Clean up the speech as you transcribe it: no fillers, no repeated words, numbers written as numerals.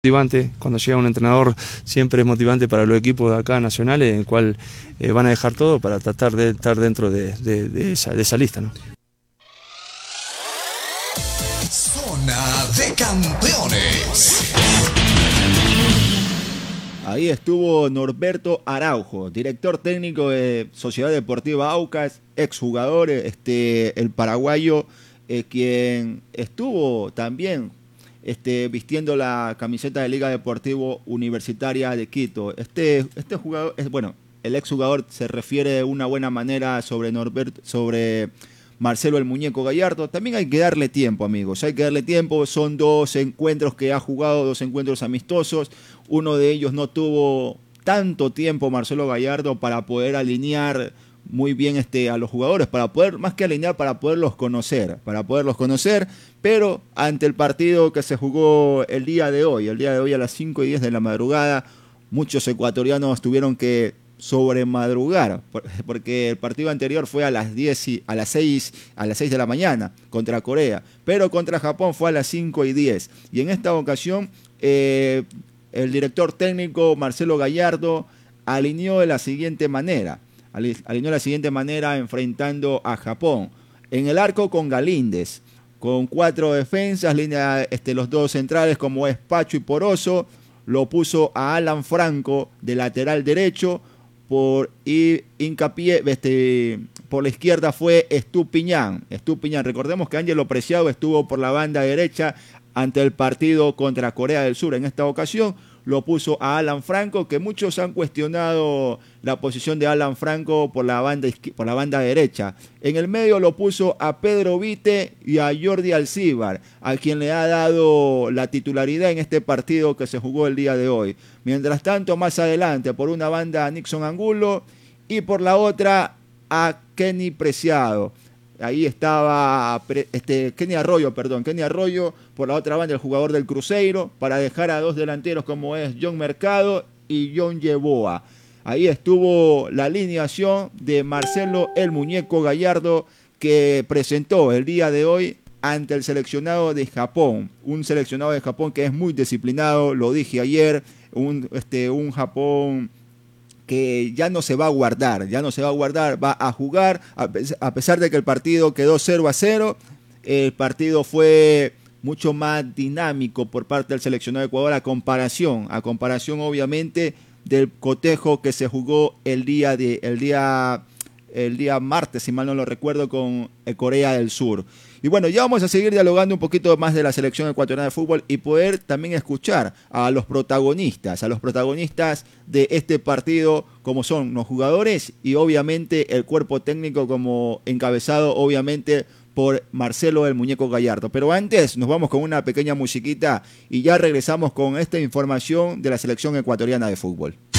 Motivante, cuando llega un entrenador siempre es motivante para los equipos de acá nacionales, en el cual van a dejar todo para tratar de estar dentro de esa lista, ¿no? Zona de Campeones. Ahí estuvo Norberto Araujo, director técnico de Sociedad Deportiva Aucas, exjugador, el paraguayo, quien estuvo también vistiendo la camiseta de Liga Deportivo Universitaria de Quito. Este jugador, el exjugador se refiere de una buena manera sobre Marcelo el Muñeco Gallardo. También hay que darle tiempo, amigos, hay que darle tiempo. Son 2 encuentros que ha jugado, 2 encuentros amistosos. Uno de ellos no tuvo tanto tiempo Marcelo Gallardo para poder alinear muy bien a los jugadores, para poder, más que alinear, para poderlos conocer, pero ante el partido que se jugó el día de hoy a las 5:10 de la madrugada, muchos ecuatorianos tuvieron que sobremadrugar, porque el partido anterior fue a las 6 de la mañana contra Corea, pero contra Japón fue a las 5:10, y en esta ocasión el director técnico Marcelo Gallardo alineó de la siguiente manera enfrentando a Japón. En el arco con Galíndez, con 4 defensas, los 2 centrales como es Pacho y Poroso, lo puso a Alan Franco de lateral derecho, por la izquierda fue Estupiñán. Recordemos que Ángelo Preciado estuvo por la banda derecha ante el partido contra Corea del Sur. En esta ocasión lo puso a Alan Franco, que muchos han cuestionado la posición de Alan Franco por la banda derecha. En el medio lo puso a Pedro Vite y a Jordi Alcíbar, a quien le ha dado la titularidad en este partido que se jugó el día de hoy. Mientras tanto, más adelante, por una banda a Nixon Angulo y por la otra a Kenny Preciado. Ahí estaba Kenny Arroyo por la otra banda, el jugador del Cruzeiro, para dejar a 2 delanteros como es John Mercado y John Yeboah. Ahí estuvo la alineación de Marcelo el Muñeco Gallardo, que presentó el día de hoy ante el seleccionado de Japón. Un seleccionado de Japón que es muy disciplinado, lo dije ayer, un Japón que ya no se va a guardar, va a jugar, a pesar de que el partido quedó 0-0, el partido fue mucho más dinámico por parte del seleccionado de Ecuador a comparación obviamente del cotejo que se jugó el día martes, si mal no lo recuerdo, con Corea del Sur. Y bueno, ya vamos a seguir dialogando un poquito más de la selección ecuatoriana de fútbol y poder también escuchar a los protagonistas de este partido, como son los jugadores y obviamente el cuerpo técnico, como encabezado obviamente por Marcelo el Muñeco Gallardo. Pero antes nos vamos con una pequeña musiquita y ya regresamos con esta información de la selección ecuatoriana de fútbol.